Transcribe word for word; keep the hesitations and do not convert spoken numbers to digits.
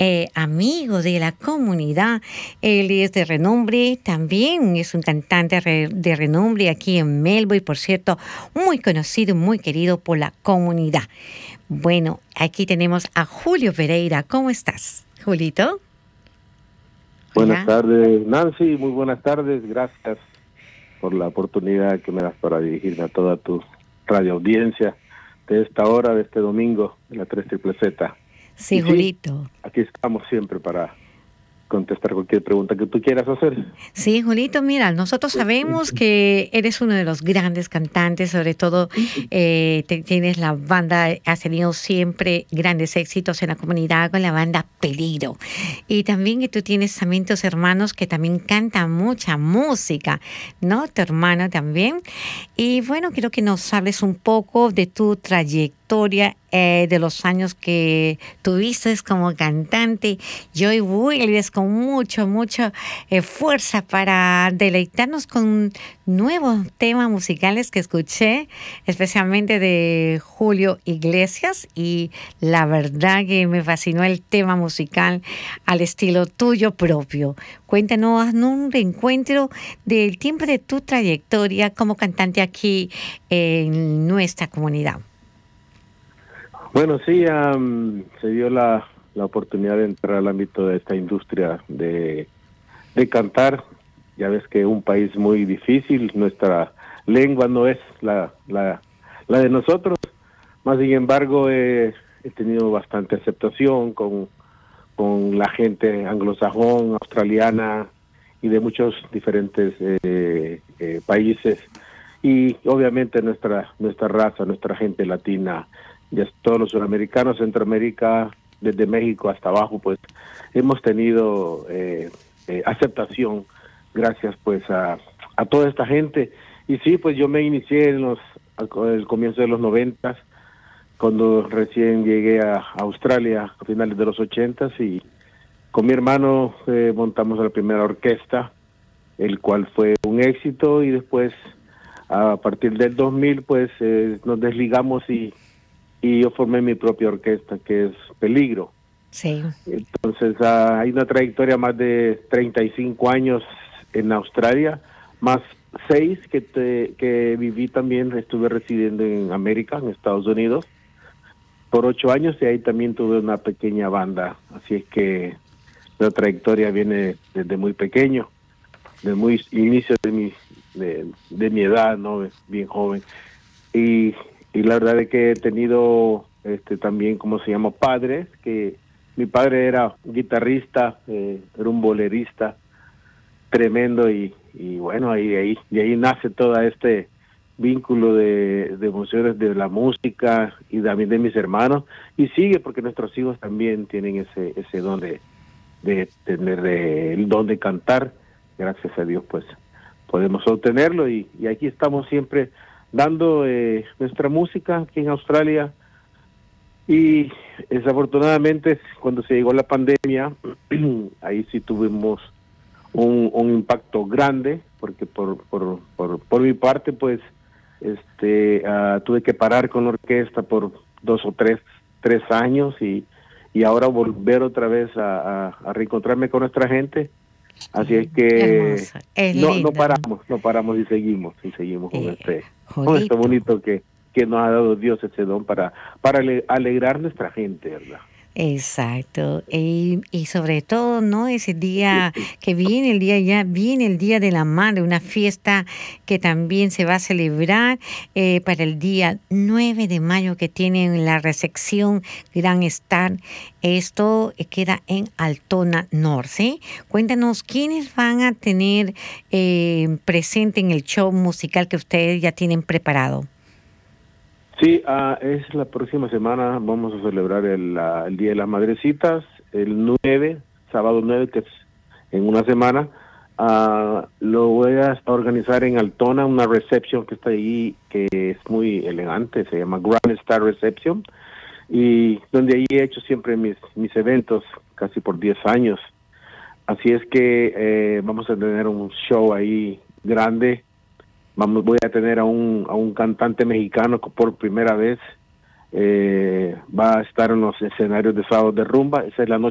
eh, amigo de la comunidad. Él es de renombre, también es un cantante re- de renombre aquí en Melbourne, y por cierto, muy conocido, muy querido por la comunidad. Bueno, aquí tenemos a Julio Pereira. ¿Cómo estás, Julito? Buenas Hola. tardes, Nancy, muy buenas tardes. Gracias por la oportunidad que me das para dirigirme a toda tu radio audiencia de esta hora, de este domingo, en la tres Triple Z. Sí, Y sí, Julito. aquí estamos siempre para contestar cualquier pregunta que tú quieras hacer. Sí, Julito, mira, nosotros sabemos que eres uno de los grandes cantantes, sobre todo eh, te- tienes la banda, has tenido siempre grandes éxitos en la comunidad con la banda Peligro. Y también que tú tienes también tus hermanos que también cantan mucha música, ¿no? Tu hermano también. Y bueno, quiero que nos hables un poco de tu trayectoria, eh, de los años que tuviste como cantante. Joy Williams con mucho, mucho eh, fuerza para deleitarnos con nuevos temas musicales que escuché, especialmente de Julio Iglesias. Y la verdad que me fascinó el tema musical al estilo tuyo propio. Cuéntanos, haznos un reencuentro del tiempo de tu trayectoria como cantante aquí en nuestra comunidad. Bueno, sí, am, se dio la, la oportunidad de entrar al ámbito de esta industria de, de cantar. Ya ves que un país muy difícil, nuestra lengua no es la, la, la de nosotros. Más sin embargo, eh, he tenido bastante aceptación con, con la gente anglosajón, australiana y de muchos diferentes eh, eh, países. Y obviamente nuestra nuestra raza, nuestra gente latina, ya todos los sudamericanos, Centroamérica, desde México hasta abajo, pues hemos tenido eh, eh, aceptación gracias pues a, a toda esta gente. Y sí, pues yo me inicié en los al el comienzo de los noventas, cuando recién llegué a Australia a finales de los ochentas, y con mi hermano eh, montamos la primera orquesta, el cual fue un éxito, y después a partir del dos mil pues eh, nos desligamos y, y yo formé mi propia orquesta, que es Peligro. Sí. Entonces uh, hay una trayectoria más de treinta y cinco años en Australia, más seis que, te, que viví también, estuve residiendo en América, en Estados Unidos, por ocho años, y ahí también tuve una pequeña banda. Así es que la trayectoria viene desde muy pequeño, de muy inicio de mi de, de mi edad, no, bien joven. Y, y la verdad es que he tenido este también, como se llama, padres, que mi padre era guitarrista, eh, era un bolerista tremendo, y, y bueno, ahí, ahí, y ahí nace todo este vínculo de, de emociones de la música y también de mis hermanos, y sigue porque nuestros hijos también tienen ese ese don de, de tener eh, el don de cantar. Gracias a Dios pues podemos obtenerlo, y, y aquí estamos siempre dando eh, nuestra música aquí en Australia. Y desafortunadamente cuando se llegó la pandemia ahí sí tuvimos un, un impacto grande, porque por por, por, por mi parte pues este uh, tuve que parar con la orquesta por dos o tres tres años, y y ahora volver otra vez a, a, a reencontrarme con nuestra gente. Así es que Hermoso, es no no lindo. paramos, no paramos y seguimos, y seguimos con Eh, este con esto Julito. bonito que, que nos ha dado Dios, ese don para, para ale- alegrar nuestra gente, ¿verdad? Exacto. Y, y sobre todo, ¿no? Ese día que viene, el día ya, viene el Día de la Madre, una fiesta que también se va a celebrar eh, para el día nueve de mayo, que tienen la recepción Gran Star. Esto eh, queda en Altona Norte, ¿sí? Cuéntanos, ¿quiénes van a tener eh, presente en el show musical que ustedes ya tienen preparado? Sí, uh, es la próxima semana, vamos a celebrar el, uh, el Día de las Madrecitas, el nueve, sábado nueve, que es en una semana. Uh, lo voy a organizar en Altona, una reception que está ahí, que es muy elegante, se llama Grand Star Reception, y donde ahí he hecho siempre mis, mis eventos, casi por diez años. Así es que eh, vamos a tener un show ahí grande. Vamos, voy a tener a un, a un cantante mexicano que por primera vez eh, va a estar en los escenarios de Sábado de Rumba. Esa es la noche